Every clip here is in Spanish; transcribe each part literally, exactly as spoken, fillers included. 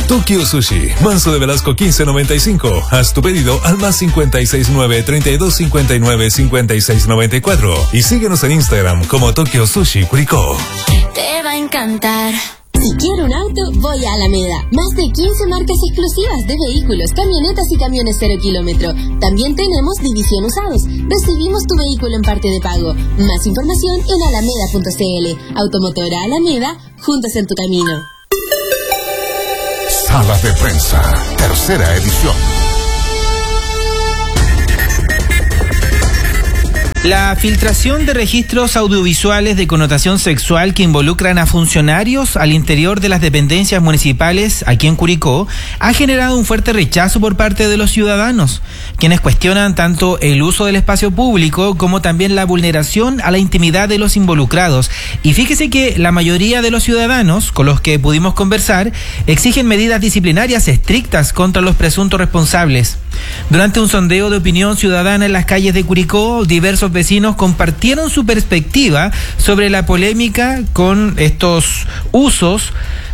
Tokyo Sushi, Manso de Velasco quince noventa y cinco. Haz tu pedido al más cincuenta y seis nueve, treinta y dos cincuenta y nueve, cincuenta y seis noventa y cuatro. Y síguenos en Instagram como Tokyo Sushi Curicó. Te va a encantar. Si quiero un auto, voy a Alameda. Más de quince marcas exclusivas de vehículos, camionetas y camiones cero kilómetro. También tenemos división usados. Recibimos tu vehículo en parte de pago. Más información en alameda punto c l. Automotora Alameda, juntos en tu camino. Sala de Prensa, tercera edición. La filtración de registros audiovisuales de connotación sexual que involucran a funcionarios al interior de las dependencias municipales aquí en Curicó ha generado un fuerte rechazo por parte de los ciudadanos, quienes cuestionan tanto el uso del espacio público como también la vulneración a la intimidad de los involucrados. Y fíjese que la mayoría de los ciudadanos con los que pudimos conversar exigen medidas disciplinarias estrictas contra los presuntos responsables. Durante un sondeo de opinión ciudadana en las calles de Curicó, diversos vecinos compartieron su perspectiva sobre la polémica con estos usos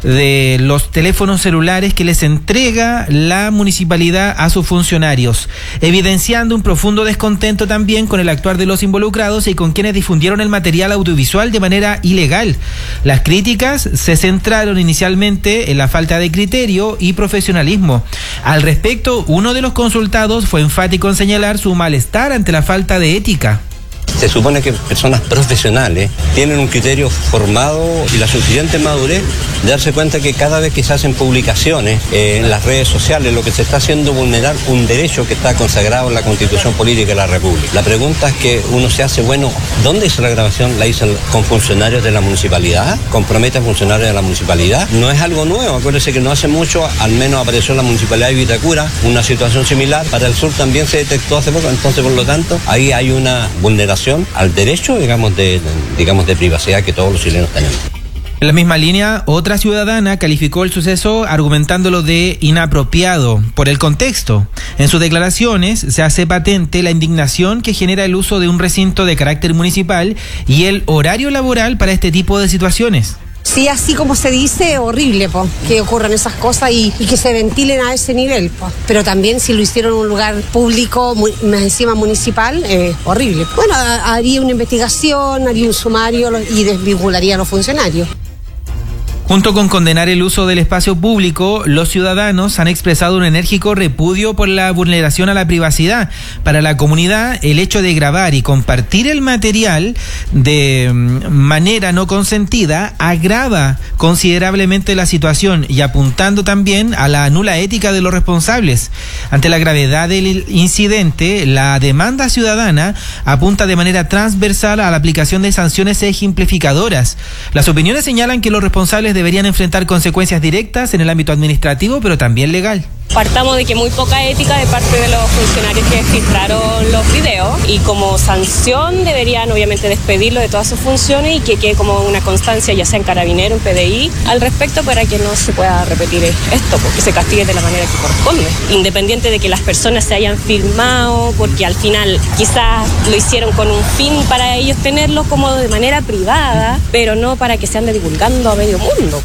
de los teléfonos celulares que les entrega la municipalidad a sus funcionarios, evidenciando un profundo descontento también con el actuar de los involucrados y con quienes difundieron el material audiovisual de manera ilegal. Las críticas se centraron inicialmente en la falta de criterio y profesionalismo. Al respecto, uno de los consultados fue enfático en señalar su malestar ante la falta de ética. Se supone que personas profesionales tienen un criterio formado y la suficiente madurez de darse cuenta que cada vez que se hacen publicaciones eh, en las redes sociales, lo que se está haciendo es vulnerar un derecho que está consagrado en la Constitución Política de la República. La pregunta es que uno se hace, bueno, ¿dónde hizo la grabación? ¿La hizo con funcionarios de la municipalidad? ¿Compromete a funcionarios de la municipalidad? No es algo nuevo, acuérdese que no hace mucho, al menos apareció en la municipalidad de Vitacura una situación similar. Para el sur también se detectó hace poco, entonces por lo tanto ahí hay una vulneración al derecho, digamos, de, digamos, de privacidad que todos los chilenos tenemos. En la misma línea, otra ciudadana calificó el suceso argumentándolo de inapropiado por el contexto. En sus declaraciones se hace patente la indignación que genera el uso de un recinto de carácter municipal y el horario laboral para este tipo de situaciones. Sí, así como se dice, horrible, po, que ocurran esas cosas y, y que se ventilen a ese nivel, po. Pero también si lo hicieron en un lugar público, muy, más encima municipal, eh, horrible. Bueno, haría una investigación, haría un sumario y desvincularía a los funcionarios. Junto con condenar el uso del espacio público, los ciudadanos han expresado un enérgico repudio por la vulneración a la privacidad. Para la comunidad, el hecho de grabar y compartir el material de manera no consentida agrava considerablemente la situación y apuntando también a la nula ética de los responsables. Ante la gravedad del incidente, la demanda ciudadana apunta de manera transversal a la aplicación de sanciones ejemplificadoras. Las opiniones señalan que los responsables deberían enfrentar consecuencias directas en el ámbito administrativo, pero también legal. Partamos de que muy poca ética de parte de los funcionarios que filtraron los videos y como sanción deberían obviamente despedirlo de todas sus funciones y que quede como una constancia, ya sea en Carabinero, en P D I, al respecto para que no se pueda repetir esto, porque se castigue de la manera que corresponde. Independiente de que las personas se hayan filmado, porque al final quizás lo hicieron con un fin para ellos tenerlo como de manera privada, pero no para que se ande divulgando a medio mundo.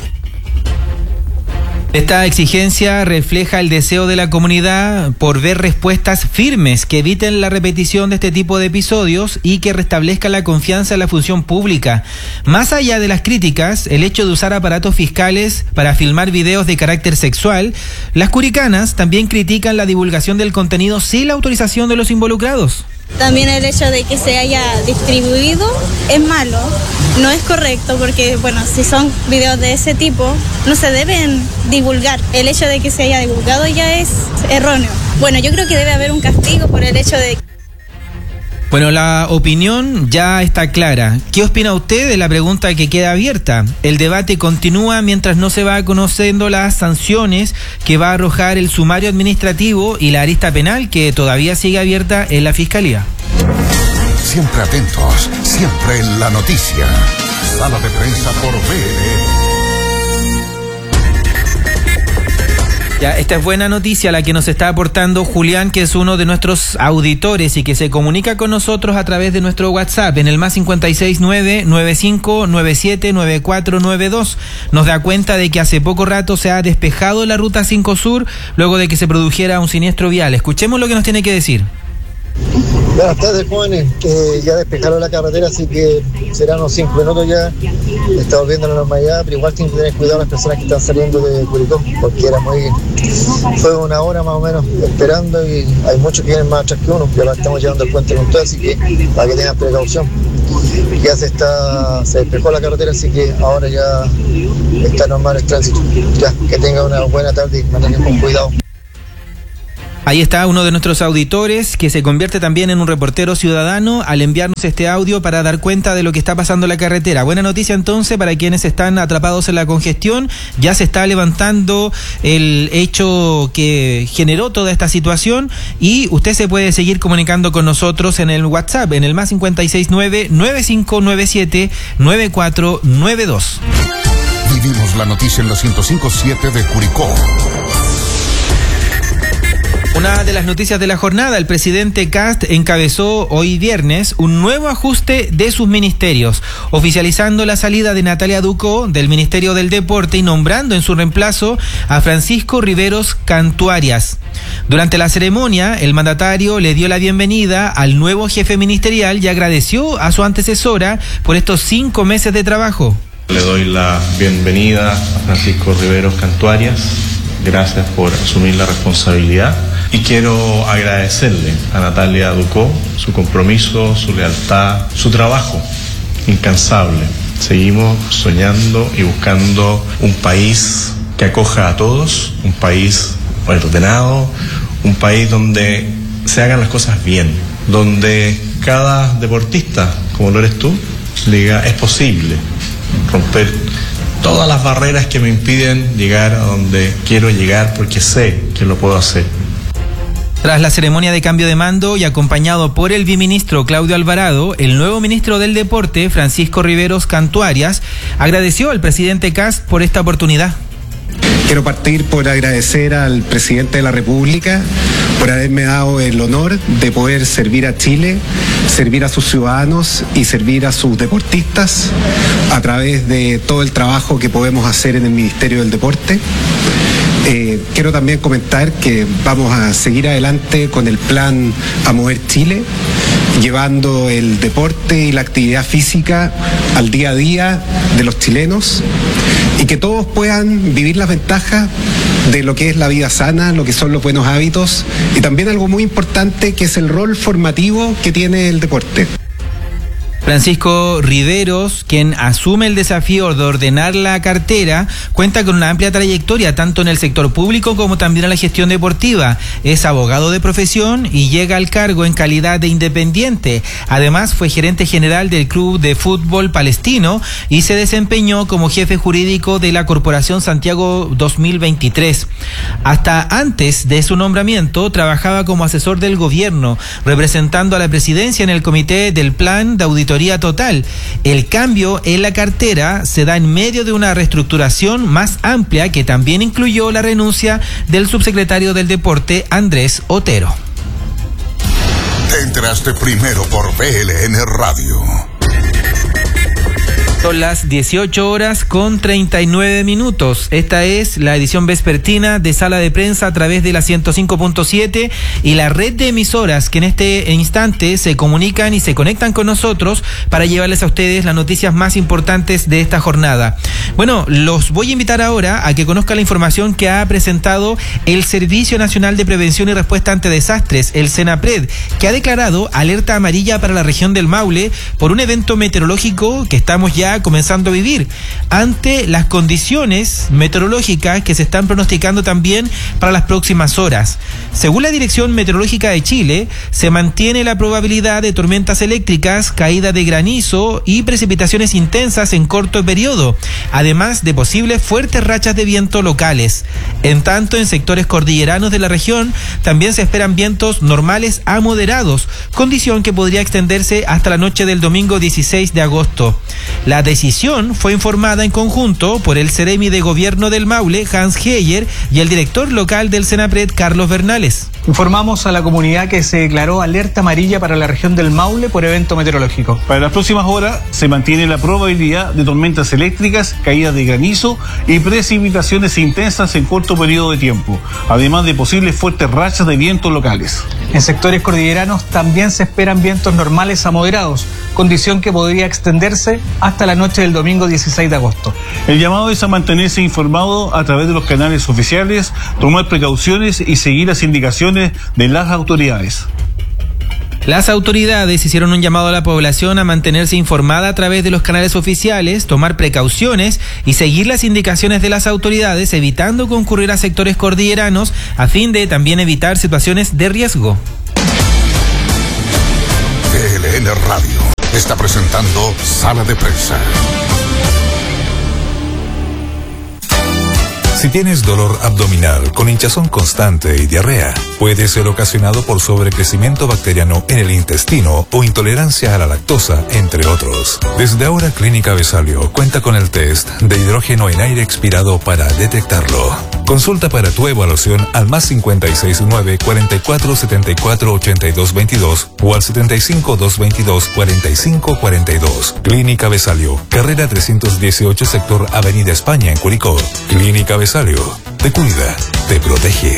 Esta exigencia refleja el deseo de la comunidad por ver respuestas firmes que eviten la repetición de este tipo de episodios y que restablezcan la confianza en la función pública. Más allá de las críticas, el hecho de usar aparatos fiscales para filmar videos de carácter sexual, las curicanas también critican la divulgación del contenido sin la autorización de los involucrados. También el hecho de que se haya distribuido es malo, no es correcto porque, bueno, si son videos de ese tipo, no se deben divulgar. El hecho de que se haya divulgado ya es erróneo. Bueno, yo creo que debe haber un castigo por el hecho de... Bueno, la opinión ya está clara. ¿Qué opina usted de la pregunta que queda abierta? El debate continúa mientras no se va conociendo las sanciones que va a arrojar el sumario administrativo y la arista penal que todavía sigue abierta en la Fiscalía. Siempre atentos, siempre en la noticia. Sala de Prensa por B L E. Ya, esta es buena noticia la que nos está aportando Julián, que es uno de nuestros auditores y que se comunica con nosotros a través de nuestro WhatsApp en el más cincuenta y seis nueve, nueve cinco nueve siete, nueve cuatro nueve dos. Nos da cuenta de que hace poco rato se ha despejado la ruta cinco Sur luego de que se produjera un siniestro vial. Escuchemos lo que nos tiene que decir. Buenas tardes, jóvenes. Eh, ya despejaron la carretera, así que serán unos cinco minutos ya. Está volviendo a la normalidad, pero igual tienen que tener cuidado las personas que están saliendo de Curicó, porque era muy... Fue una hora más o menos esperando y hay muchos que vienen más atrás que uno. Ya la estamos llevando al puente Montoya, así que para que tengan precaución. Ya se está se despejó la carretera, así que ahora ya está normal el tránsito. Ya, que tengan una buena tarde y manejen con cuidado. Ahí está uno de nuestros auditores que se convierte también en un reportero ciudadano al enviarnos este audio para dar cuenta de lo que está pasando en la carretera. Buena noticia entonces para quienes están atrapados en la congestión. Ya se está levantando el hecho que generó toda esta situación y usted se puede seguir comunicando con nosotros en el WhatsApp, en el más cincuenta y seis nueve, nueve cinco nueve siete, nueve cuatro nueve dos. Vivimos la noticia en la ciento cinco punto siete de Curicó. Una de las noticias de la jornada, el presidente Kast encabezó hoy viernes un nuevo ajuste de sus ministerios, oficializando la salida de Natalia Ducó del Ministerio del Deporte y nombrando en su reemplazo a Francisco Riveros Cantuarias. Durante la ceremonia, el mandatario le dio la bienvenida al nuevo jefe ministerial y agradeció a su antecesora por estos cinco meses de trabajo. Le doy la bienvenida a Francisco Riveros Cantuarias. Gracias por asumir la responsabilidad y quiero agradecerle a Natalia Ducó su compromiso, su lealtad, su trabajo incansable. Seguimos soñando y buscando un país que acoja a todos, un país ordenado, un país donde se hagan las cosas bien, donde cada deportista, como lo eres tú, diga es posible romper todas las barreras que me impiden llegar a donde quiero llegar porque sé que lo puedo hacer. Tras la ceremonia de cambio de mando y acompañado por el viceministro Claudio Alvarado, el nuevo ministro del Deporte, Francisco Riveros Cantuarias, agradeció al presidente Kast por esta oportunidad. Quiero partir por agradecer al presidente de la República por haberme dado el honor de poder servir a Chile, servir a sus ciudadanos y servir a sus deportistas a través de todo el trabajo que podemos hacer en el Ministerio del Deporte. Eh, quiero también comentar que vamos a seguir adelante con el plan A Mover Chile, llevando el deporte y la actividad física al día a día de los chilenos y que todos puedan vivir las ventajas de lo que es la vida sana, lo que son los buenos hábitos y también algo muy importante que es el rol formativo que tiene el deporte. Francisco Riveros, quien asume el desafío de ordenar la cartera, cuenta con una amplia trayectoria tanto en el sector público como también en la gestión deportiva. Es abogado de profesión y llega al cargo en calidad de independiente. Además, fue gerente general del Club de Fútbol Palestino y se desempeñó como jefe jurídico de la Corporación Santiago dos mil veintitrés. Hasta antes de su nombramiento, trabajaba como asesor del gobierno, representando a la presidencia en el Comité del Plan de Auditoría Total. El cambio en la cartera se da en medio de una reestructuración más amplia que también incluyó la renuncia del subsecretario del Deporte, Andrés Otero. Te enteraste primero por B L N Radio. Son las dieciocho horas con treinta y nueve minutos. Esta es la edición vespertina de Sala de Prensa a través de la ciento cinco punto siete y la red de emisoras que en este instante se comunican y se conectan con nosotros para llevarles a ustedes las noticias más importantes de esta jornada. Bueno, los voy a invitar ahora a que conozcan la información que ha presentado el Servicio Nacional de Prevención y Respuesta ante Desastres, el SENAPRED, que ha declarado alerta amarilla para la región del Maule por un evento meteorológico que estamos ya comenzando a vivir ante las condiciones meteorológicas que se están pronosticando también para las próximas horas. Según la Dirección Meteorológica de Chile, se mantiene la probabilidad de tormentas eléctricas, caída de granizo y precipitaciones intensas en corto periodo, además de posibles fuertes rachas de viento locales. En tanto, en sectores cordilleranos de la región también se esperan vientos normales a moderados, condición que podría extenderse hasta la noche del domingo dieciséis de agosto. La decisión fue informada en conjunto por el Ceremi de Gobierno del Maule, Hans Heyer, y el director local del Senapred, Carlos Bernales. Informamos a la comunidad que se declaró alerta amarilla para la región del Maule por evento meteorológico. Para las próximas horas se mantiene la probabilidad de tormentas eléctricas, caídas de granizo y precipitaciones intensas en corto periodo de tiempo, además de posibles fuertes rachas de vientos locales. En sectores cordilleranos también se esperan vientos normales a moderados, condición que podría extenderse hasta la noche del domingo dieciséis de agosto. El llamado es a mantenerse informado a través de los canales oficiales, tomar precauciones y seguir las indicaciones de las autoridades. Las autoridades hicieron un llamado a la población a mantenerse informada a través de los canales oficiales, tomar precauciones y seguir las indicaciones de las autoridades, evitando concurrir a sectores cordilleranos a fin de también evitar situaciones de riesgo. P L N Radio está presentando Sala de Prensa. Si tienes dolor abdominal con hinchazón constante y diarrea, puede ser ocasionado por sobrecrecimiento bacteriano en el intestino o intolerancia a la lactosa, entre otros. Desde ahora, Clínica Vesalio cuenta con el test de hidrógeno en aire expirado para detectarlo. Consulta para tu evaluación al más cincuenta y seis nueve, cuarenta y cuatro, setenta y cuatro, ochenta y dos veintidós o al setenta y cinco, doscientos veintidós, cuarenta y cinco cuarenta y dos. Clínica Vesalio, carrera trescientos dieciocho, sector Avenida España, en Curicó. Clínica Vesalio, te cuida, te protege.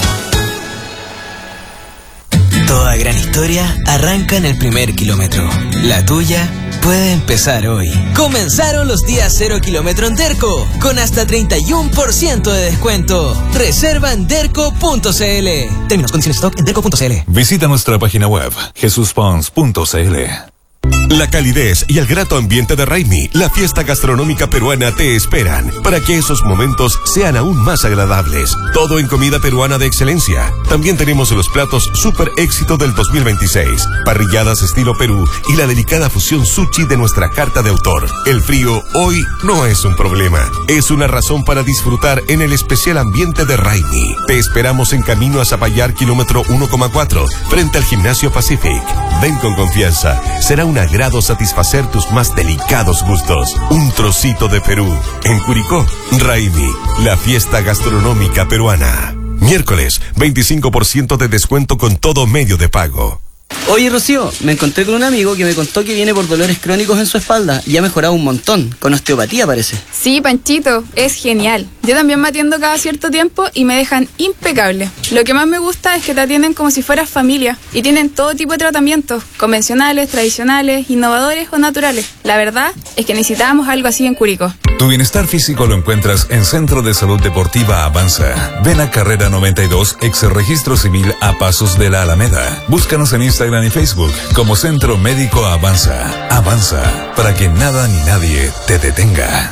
Toda gran historia arranca en el primer kilómetro. La tuya puede empezar hoy. Comenzaron los días cero kilómetro en Derco, con hasta treinta y uno por ciento de descuento. Reserva en derco punto c l. Términos, condiciones, stock en derco punto c l. Visita nuestra página web, jesus pons punto c l. La calidez y el grato ambiente de Raimi, la fiesta gastronómica peruana, te esperan para que esos momentos sean aún más agradables. Todo en comida peruana de excelencia. También tenemos los platos super éxito del dos mil veintiséis, parrilladas estilo Perú y la delicada fusión sushi de nuestra carta de autor. El frío hoy no es un problema, es una razón para disfrutar en el especial ambiente de Raimi. Te esperamos en camino a Zapallar, kilómetro uno coma cuatro, frente al Gimnasio Pacific. Ven con confianza, será un agrado satisfacer tus más delicados gustos. Un trocito de Perú. En Curicó, Raimi, la fiesta gastronómica peruana. Miércoles, veinticinco por ciento de descuento con todo medio de pago. Oye, Rocío, me encontré con un amigo que me contó que viene por dolores crónicos en su espalda y ha mejorado un montón, con osteopatía parece. Sí, Panchito, es genial. Yo también me atiendo cada cierto tiempo y me dejan impecable. Lo que más me gusta es que te atienden como si fueras familia y tienen todo tipo de tratamientos, convencionales, tradicionales, innovadores o naturales. La verdad es que necesitábamos algo así en Curicó. Tu bienestar físico lo encuentras en Centro de Salud Deportiva Avanza. Ven a Carrera noventa y dos, ex Registro Civil, a pasos de la Alameda. Búscanos en Instagram y Facebook como Centro Médico Avanza. Avanza, para que nada ni nadie te detenga.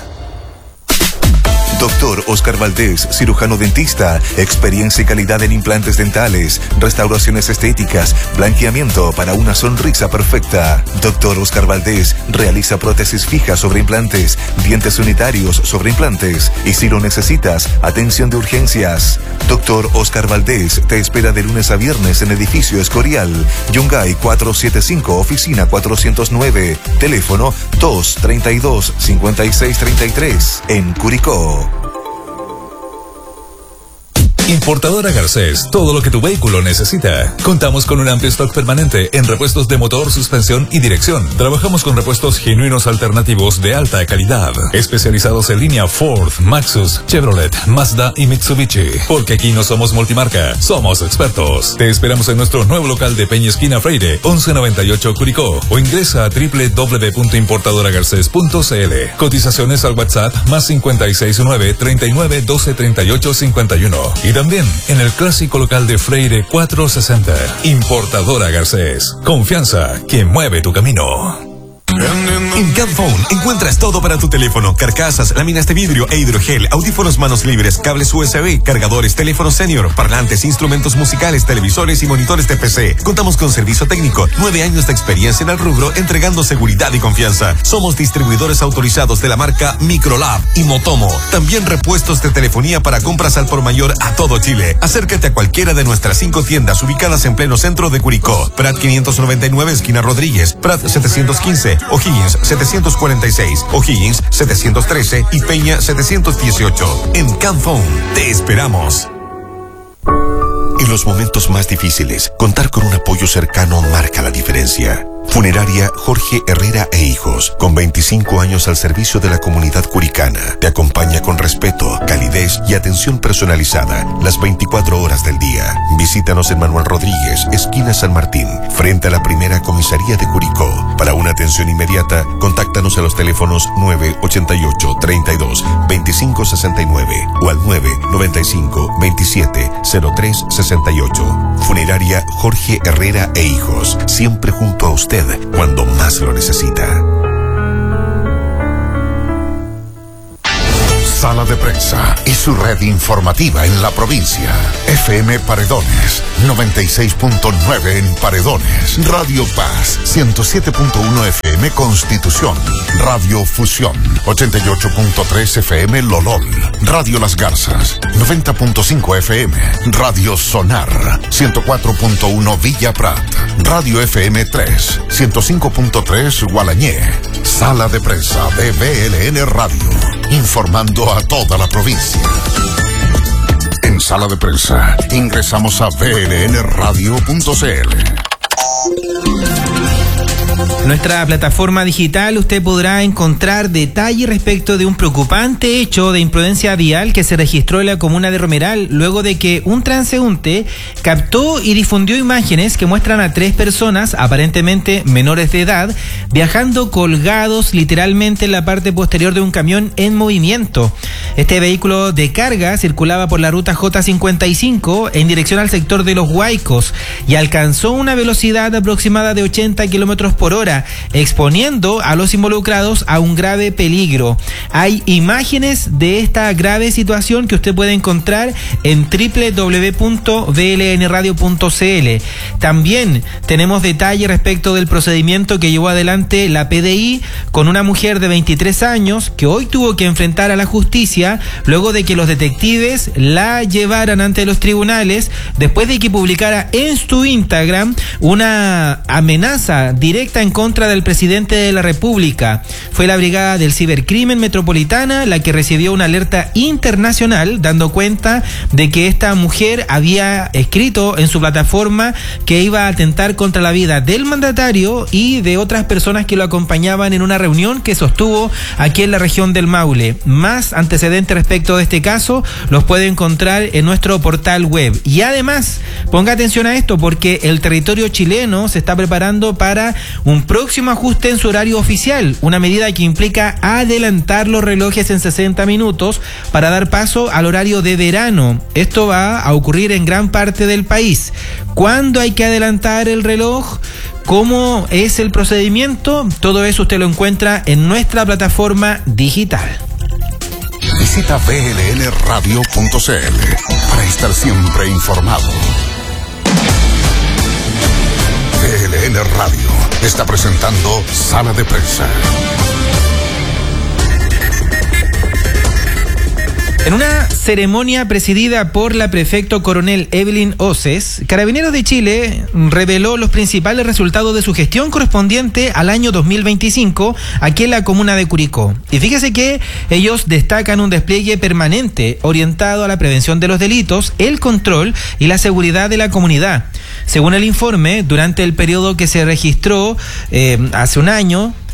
Doctor Oscar Valdés, cirujano dentista, experiencia y calidad en implantes dentales, restauraciones estéticas, blanqueamiento para una sonrisa perfecta. Doctor Oscar Valdés realiza prótesis fijas sobre implantes, dientes unitarios sobre implantes y si lo necesitas, atención de urgencias. Doctor Oscar Valdés te espera de lunes a viernes en edificio Escorial, Yungay cuatrocientos setenta y cinco, oficina cuatrocientos nueve, teléfono dos treinta y dos, cincuenta y seis treinta y tres, en Curicó. Importadora Garcés, todo lo que tu vehículo necesita. Contamos con un amplio stock permanente en repuestos de motor, suspensión y dirección. Trabajamos con repuestos genuinos alternativos de alta calidad, especializados en línea Ford, Maxus, Chevrolet, Mazda y Mitsubishi. Porque aquí no somos multimarca, somos expertos. Te esperamos en nuestro nuevo local de Peña Esquina Freire, once noventa y ocho Curicó, o ingresa a doble u doble u doble u punto importadora garcés punto c l. Cotizaciones al WhatsApp más cincuenta y seis nueve, treinta y nueve, doce, treinta y ocho, cincuenta y uno. Y también en el clásico local de Freire cuatrocientos sesenta. Importadora Garcés. Confianza que mueve tu camino. En Camphone encuentras todo para tu teléfono: carcasas, láminas de vidrio e hidrogel, audífonos manos libres, cables U S B, cargadores, teléfonos senior, parlantes, instrumentos musicales, televisores y monitores de P C. Contamos con servicio técnico, nueve años de experiencia en el rubro, entregando seguridad y confianza. Somos distribuidores autorizados de la marca Microlab y Motomo. También repuestos de telefonía para compras al por mayor a todo Chile. Acércate a cualquiera de nuestras cinco tiendas ubicadas en pleno centro de Curicó: Prat quinientos noventa y nueve, esquina Rodríguez; Prat setecientos quince, O'Higgins setecientos cuarenta y seis, O'Higgins setecientos trece y Peña setecientos dieciocho. En Camphone te esperamos. En los momentos más difíciles, contar con un apoyo cercano marca la diferencia. Funeraria Jorge Herrera e Hijos, con veinticinco años al servicio de la comunidad curicana, te acompaña con respeto, calidez y atención personalizada las veinticuatro horas del día. Visítanos en Manuel Rodríguez, esquina San Martín, frente a la primera comisaría de Curicó. Para una atención inmediata, contáctanos a los teléfonos nueve ochenta y ocho, treinta y dos, veinticinco sesenta y nueve o al nueve noventa y cinco, veintisiete, cero tres sesenta y ocho. Funeraria Jorge Herrera e Hijos, siempre junto a usted cuando más lo necesita. Sala de Prensa y su red informativa en la provincia. F M Paredones, noventa y seis punto nueve en Paredones. Radio Paz, ciento siete punto uno F M Constitución. Radio Fusión, ochenta y ocho punto tres F M Lolol. Radio Las Garzas, noventa punto cinco F M. Radio Sonar, ciento cuatro punto uno Villa Prat. Radio F M tres, ciento cinco punto tres Gualañé. Sala de Prensa de B L N Radio, informando a toda la provincia. En Sala de Prensa, ingresamos a b l n radio punto c l. Nuestra plataforma digital usted podrá encontrar detalles respecto de un preocupante hecho de imprudencia vial que se registró en la comuna de Romeral luego de que un transeúnte captó y difundió imágenes que muestran a tres personas, aparentemente menores de edad, viajando colgados literalmente en la parte posterior de un camión en movimiento. Este vehículo de carga circulaba por la ruta J cincuenta y cinco en dirección al sector de Los Huaicos y alcanzó una velocidad aproximada de ochenta kilómetros por hora, exponiendo a los involucrados a un grave peligro. Hay imágenes de esta grave situación que usted puede encontrar en doble u doble u doble u punto b l n radio punto c l. También tenemos detalles respecto del procedimiento que llevó adelante la P D I con una mujer de veintitrés años que hoy tuvo que enfrentar a la justicia luego de que los detectives la llevaran ante los tribunales después de que publicara en su Instagram una amenaza directa en contra del presidente de la República. Fue la Brigada del Cibercrimen Metropolitana la que recibió una alerta internacional dando cuenta de que esta mujer había escrito en su plataforma que iba a atentar contra la vida del mandatario y de otras personas que lo acompañaban en una reunión que sostuvo aquí en la región del Maule. Más antecedentes respecto de este caso los puede encontrar en nuestro portal web. Y además, ponga atención a esto porque el territorio chileno se está preparando para un próximo ajuste en su horario oficial, una medida que implica adelantar los relojes en sesenta minutos para dar paso al horario de verano. Esto va a ocurrir en gran parte del país. ¿Cuándo hay que adelantar el reloj? ¿Cómo es el procedimiento? Todo eso usted lo encuentra en nuestra plataforma digital. Visita b l n radio punto c l para estar siempre informado. B L N Radio está presentando Sala de Prensa. En una ceremonia presidida por la prefecto coronel Evelyn Oces, Carabineros de Chile reveló los principales resultados de su gestión correspondiente al año dos mil veinticinco aquí en la comuna de Curicó. Y fíjese que ellos destacan un despliegue permanente orientado a la prevención de los delitos, el control y la seguridad de la comunidad. Según el informe, durante el periodo que se registró eh, hace un año,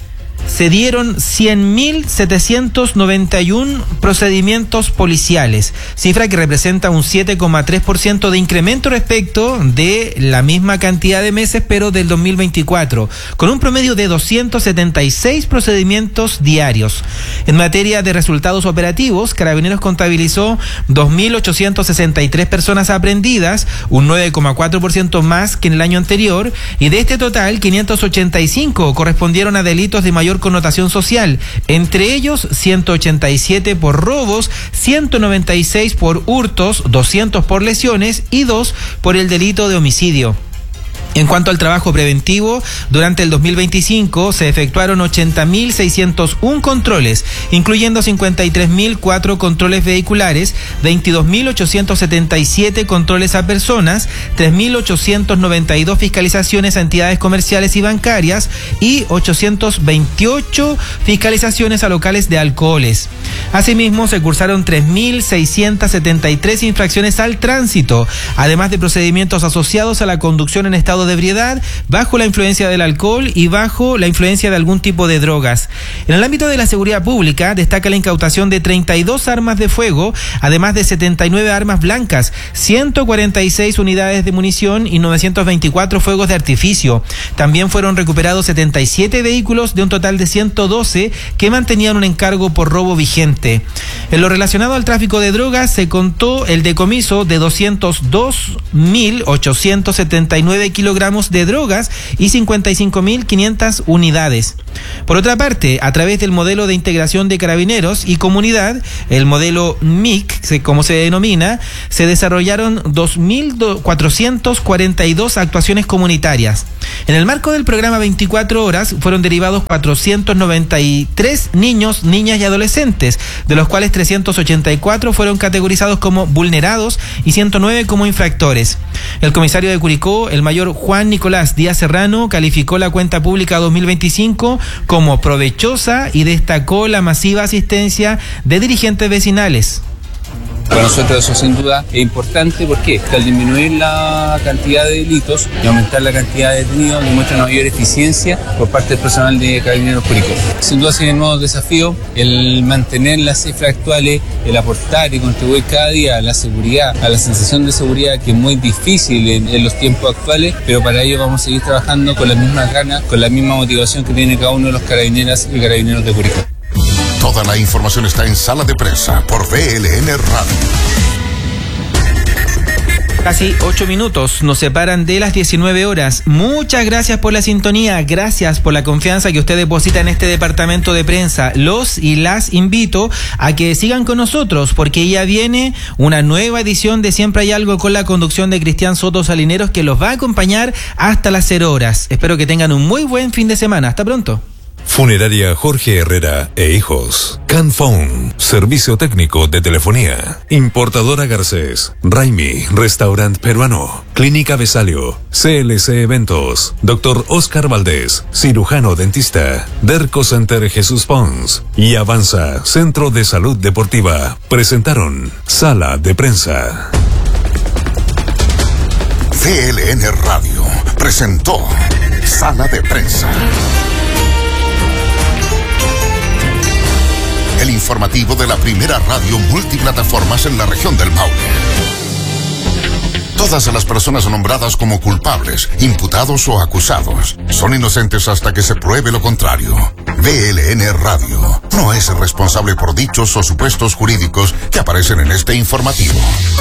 se dieron cien mil setecientos noventa y uno procedimientos policiales, cifra que representa un siete coma tres por ciento de incremento respecto de la misma cantidad de meses, pero del dos mil veinticuatro, con un promedio de doscientos setenta y seis procedimientos diarios. En materia de resultados operativos, Carabineros contabilizó dos mil ochocientos sesenta y tres personas aprehendidas, un nueve coma cuatro por ciento más que en el año anterior, y de este total, quinientos ochenta y cinco correspondieron a delitos de mayor connotación social, entre ellos ciento ochenta y siete por robos, ciento noventa y seis por hurtos, doscientos por lesiones y dos por el delito de homicidio. En cuanto al trabajo preventivo, durante el dos mil veinticinco se efectuaron ochenta mil seiscientos uno controles, incluyendo cincuenta y tres mil cuatro controles vehiculares, veintidós mil ochocientos setenta y siete controles a personas, tres mil ochocientos noventa y dos fiscalizaciones a entidades comerciales y bancarias y ochocientos veintiocho fiscalizaciones a locales de alcoholes. Asimismo, se cursaron tres mil seiscientos setenta y tres infracciones al tránsito, además de procedimientos asociados a la conducción en estado de ebriedad, bajo la influencia del alcohol y bajo la influencia de algún tipo de drogas. En el ámbito de la seguridad pública, destaca la incautación de treinta y dos armas de fuego, además de setenta y nueve armas blancas, ciento cuarenta y seis unidades de munición y novecientos veinticuatro fuegos de artificio. También fueron recuperados setenta y siete vehículos de un total de ciento doce que mantenían un encargo por robo vigente. En lo relacionado al tráfico de drogas, se contó el decomiso de doscientos dos mil ochocientos setenta y nueve kilogramos de drogas y cincuenta y cinco mil quinientas unidades. Por otra parte, a través del modelo de integración de Carabineros y comunidad, el modelo M I C, como se denomina, se desarrollaron dos mil cuatrocientas cuarenta y dos actuaciones comunitarias. En el marco del programa veinticuatro horas fueron derivados cuatrocientos noventa y tres niños, niñas y adolescentes, de los cuales trescientos ochenta y cuatro fueron categorizados como vulnerados y ciento nueve como infractores. El comisario de Curicó, el mayor Juan Nicolás Díaz Serrano, calificó la cuenta pública dos mil veinticinco como provechosa y destacó la masiva asistencia de dirigentes vecinales. Para nosotros eso sin duda es importante porque al disminuir la cantidad de delitos y aumentar la cantidad de detenidos demuestra una mayor eficiencia por parte del personal de Carabineros Curicó. Sin duda sigue el nuevo desafío el mantener las cifras actuales, el aportar y contribuir cada día a la seguridad, a la sensación de seguridad que es muy difícil en, en los tiempos actuales, pero para ello vamos a seguir trabajando con las mismas ganas, con la misma motivación que tiene cada uno de los carabineras y carabineros de Curicó. Toda la información está en Sala de Prensa por V L N Radio. Casi ocho minutos nos separan de las diecinueve horas. Muchas gracias por la sintonía, gracias por la confianza que usted deposita en este departamento de prensa. Los y las invito a que sigan con nosotros porque ya viene una nueva edición de Siempre hay algo con la conducción de Cristian Soto Salineros que los va a acompañar hasta las cero horas. Espero que tengan un muy buen fin de semana. Hasta pronto. Funeraria Jorge Herrera e Hijos. Canphone, servicio técnico de telefonía. Importadora Garcés. Raimi, restaurante peruano. Clínica Besalio. C L C Eventos. Doctor Oscar Valdés, cirujano dentista. Derco Center Jesús Pons. Y Avanza, Centro de Salud Deportiva. Presentaron Sala de Prensa. V L N Radio presentó Sala de Prensa. El informativo de la primera radio multiplataformas en la región del Maule. Todas las personas nombradas como culpables, imputados o acusados son inocentes hasta que se pruebe lo contrario. V L N Radio no es responsable por dichos o supuestos jurídicos que aparecen en este informativo.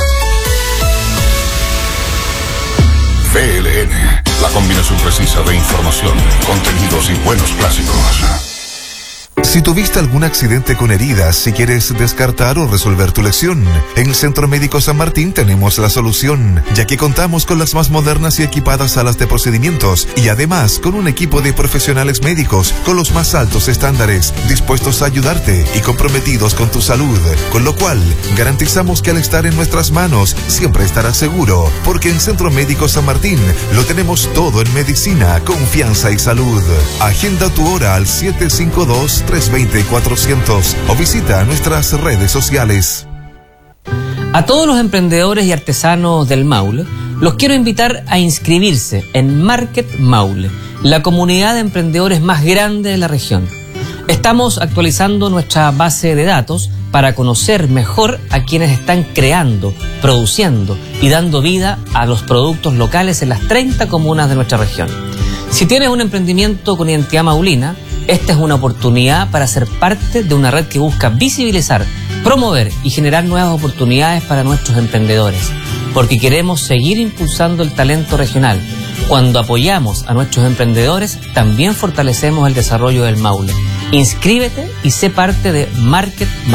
V L N, la combinación precisa de información, contenidos y buenos clásicos. Si tuviste algún accidente con heridas, si quieres descartar o resolver tu lesión, en el Centro Médico San Martín tenemos la solución, ya que contamos con las más modernas y equipadas salas de procedimientos y además con un equipo de profesionales médicos con los más altos estándares, dispuestos a ayudarte y comprometidos con tu salud, con lo cual garantizamos que al estar en nuestras manos siempre estarás seguro, porque en Centro Médico San Martín lo tenemos todo en medicina, confianza y salud. Agenda tu hora al siete cinco dos, tres dos cero, cuatrocientos o visita nuestras redes sociales. A todos los emprendedores y artesanos del Maule, los quiero invitar a inscribirse en Market Maule, la comunidad de emprendedores más grande de la región. Estamos actualizando nuestra base de datos para conocer mejor a quienes están creando, produciendo y dando vida a los productos locales en las treinta comunas de nuestra región. Si tienes un emprendimiento con identidad maulina, esta es una oportunidad para ser parte de una red que busca visibilizar, promover y generar nuevas oportunidades para nuestros emprendedores, porque queremos seguir impulsando el talento regional. Cuando apoyamos a nuestros emprendedores, también fortalecemos el desarrollo del Maule. Inscríbete y sé parte de Market